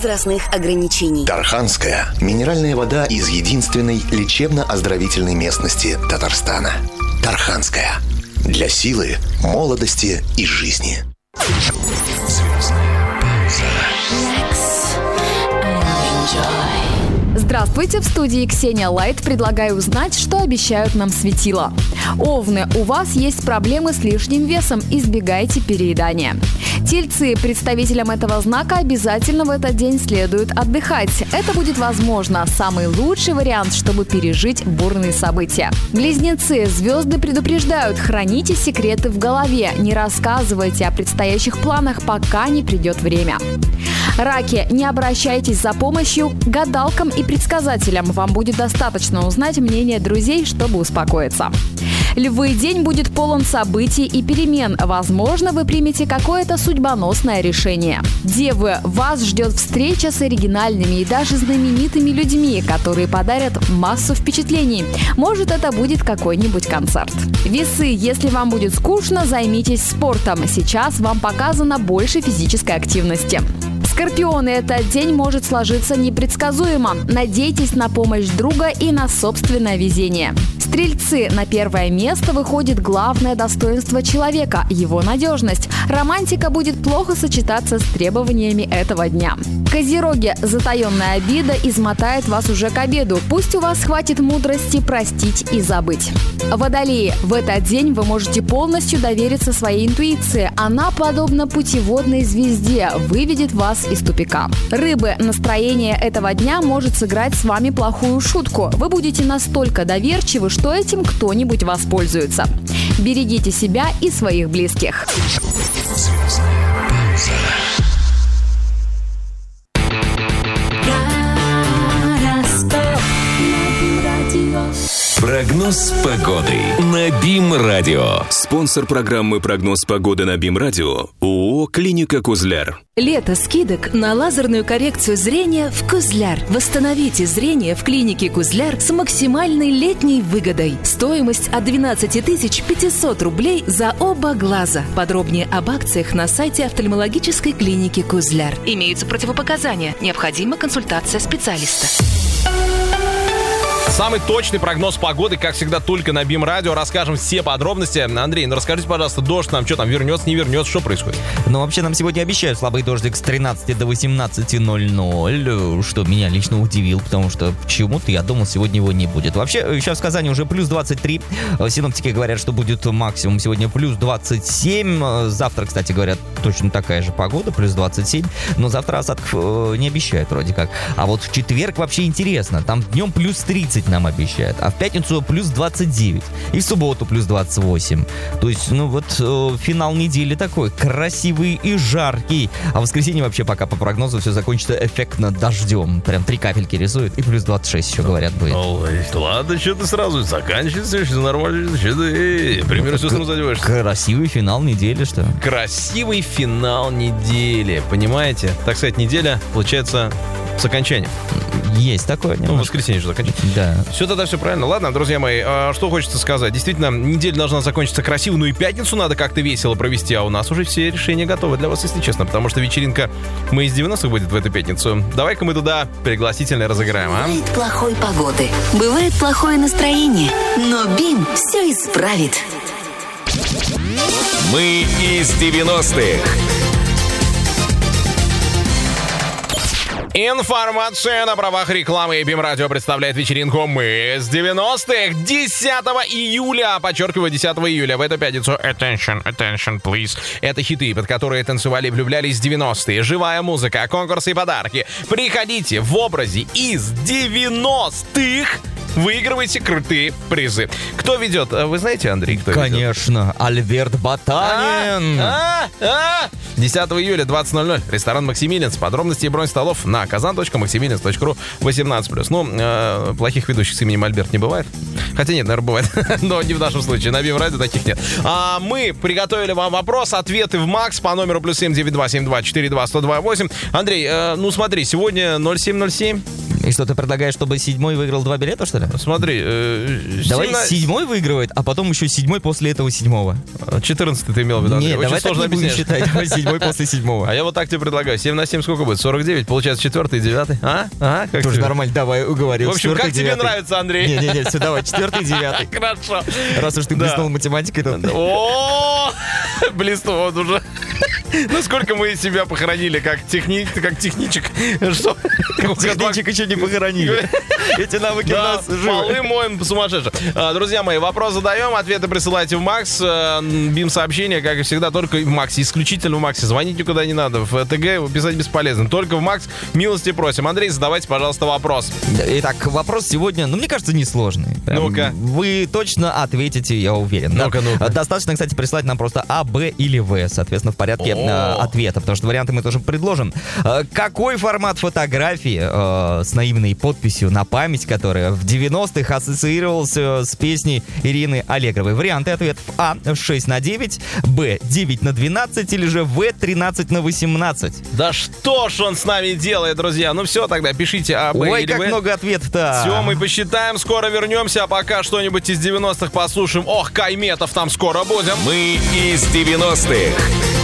возрастных ограничений. Тарханская – минеральная вода из единственной лечебно-оздоровительной местности Татарстана. Тарханская. Для силы, молодости и жизни. Здравствуйте, в студии Ксения Лайт. Предлагаю узнать, что обещают нам светила. Овны, у вас есть проблемы с лишним весом, избегайте переедания. Тельцы, представителям этого знака обязательно в этот день следует отдыхать. Это будет, возможно, самый лучший вариант, чтобы пережить бурные события. Близнецы, звезды предупреждают, храните секреты в голове, не рассказывайте о предстоящих планах, пока не придет время. Раки, не обращайтесь за помощью к гадалкам и предсказателям. Вам будет достаточно узнать мнение друзей, чтобы успокоиться. Львы, день будет полон событий и перемен. Возможно, вы примете какое-то судьбоносное решение. Девы, вас ждет встреча с оригинальными и даже знаменитыми людьми, которые подарят массу впечатлений. Может, это будет какой-нибудь концерт. Весы, если вам будет скучно, займитесь спортом. Сейчас вам показано больше физической активности. Скорпионы, этот день может сложиться непредсказуемо. Надейтесь на помощь друга и на собственное везение. Стрельцы, на первое место выходит главное достоинство человека – его надежность. Романтика будет плохо сочетаться с требованиями этого дня. Козероги, затаенная обида измотает вас уже к обеду. Пусть у вас хватит мудрости простить и забыть. Водолеи, в этот день вы можете полностью довериться своей интуиции. Она, подобно путеводной звезде, выведет вас из тупика. Рыбы, настроение этого дня может сыграть с вами плохую шутку. Вы будете настолько доверчивы, что этим кто-нибудь воспользуется. Берегите себя и своих близких. Прогноз погоды на БИМ-радио. Спонсор программы «Прогноз погоды» на БИМ-радио – ООО «Клиника Кузляр». Лето скидок на лазерную коррекцию зрения в Кузляр. Восстановите зрение в клинике Кузляр с максимальной летней выгодой. Стоимость от 12 500 рублей за оба глаза. Подробнее об акциях на сайте офтальмологической клиники Кузляр. Имеются противопоказания. Необходима консультация специалиста. Самый точный прогноз погоды, как всегда, только на БИМ-радио. Расскажем все подробности. Андрей, расскажите, пожалуйста, дождь нам что там, вернется, не вернется, что происходит? Ну, вообще, нам сегодня обещают слабый дождик с 13 до 18:00, что меня лично удивило, потому что почему-то я думал, сегодня его не будет. Вообще, сейчас в Казани уже плюс 23. Синоптики говорят, что будет максимум сегодня плюс 27. Завтра, кстати, говорят, точно такая же погода, плюс 27. Но завтра осадков не обещают вроде как. А вот в четверг вообще интересно. Там днем плюс 30 нам обещают, а в пятницу плюс 29, и в субботу плюс 28. То есть, финал недели такой красивый и жаркий. А в воскресенье вообще пока по прогнозу все закончится эффектно дождем. Прям 3 капельки рисует, и плюс 26 еще, говорят, будет. Ой, ладно, что ты сразу заканчивается, все нормально, что ты, примерно все сразу задеваешься. Красивый финал недели, что? Красивый финал недели, понимаете? Так сказать, неделя, получается, с окончанием. Есть такое немножко. В воскресенье же закончится. Да. Все тогда все правильно. Ладно, друзья мои, что хочется сказать. Действительно, неделя должна закончиться красиво, и пятницу надо как-то весело провести, а у нас уже все решения готовы для вас, если честно, потому что вечеринка «Мы из 90-х» будет в эту пятницу. Давай-ка мы туда пригласительное разыграем, а? Бывает плохой погоды, бывает плохое настроение, но БИМ все исправит. Мы из 90-х. Информация на правах рекламы. БИМ-радио представляет вечеринку «Мы с 90-х» 10 июля, подчеркиваю, 10 июля, в эту пятницу. Attention, attention, please. Это хиты, под которые танцевали и влюблялись 90-е. Живая музыка, конкурсы и подарки. Приходите в образе из 90-х. Выигрывайте крутые призы. Кто ведет? Вы знаете, Андрей, кто ведет? Конечно, Альберт Ботанин. 10 июля, 20:00. Ресторан «Максимилианс». Подробности и бронь столов на kazan.maximilians.ru 18+. Плохих ведущих с именем Альберт не бывает. Хотя нет, наверное, бывает. Но не в нашем случае. На БИМ-радио таких нет. Мы приготовили вам вопрос. Ответы в МАКС по номеру +7 92 72 42 102 8. Андрей, смотри, сегодня 0707. И что, ты предлагаешь, чтобы 7-й выиграл 2 билета, что ли? Смотри, Давай 7-й выигрывает, а потом еще 7-й после этого 7-го. 14-й ты имел в виду, Андрей? Нет, Очень давай так сложно не будем объяснять. считать. Давай 7-й после 7-го. А я вот так тебе предлагаю. 7 на 7 сколько будет? 49. Получается 4-й и 9-й. А? Как Тоже тебе? нормально, давай, уговорил. В общем, 4-й, как тебе 9-й. нравится, Андрей? Не-не-не, все, давай, 4-й, 9-й. Хорошо. Раз уж ты Да. блеснул математикой, то... О, блеснул вот уже. Насколько мы себя похоронили, как техничек. Что? Техничек еще не похоронили. Эти навыки у Да, нас живы. полы моем сумасшедше. Друзья мои, вопрос задаем, ответы присылайте в Макс. БИМ-сообщения, как и всегда, только в Максе, исключительно в Максе. Звонить никуда не надо, в ТГ писать бесполезно. Только в Макс, милости просим. Андрей, задавайте, пожалуйста, вопрос. Итак, вопрос сегодня, мне кажется, несложный. Ну-ка. Вы точно ответите, я уверен. Да? Ну-ка. Достаточно, кстати, прислать нам просто А, Б или В, соответственно, в порядке ответа, потому что варианты мы тоже предложим. Какой формат фотографии с наивной подписью на память, которая в 90-х ассоциировался с песней Ирины Аллегровой? Варианты ответов: А, 6:9, Б, 9:12 или же В, 13:18. Да что ж он с нами делает, друзья? Ну все, тогда пишите А, Б Ой, или как В. много ответов-то. Все, мы посчитаем, скоро вернемся, а пока что-нибудь из 90-х послушаем. Ох, Кайметов там скоро будем. Мы из 90-х.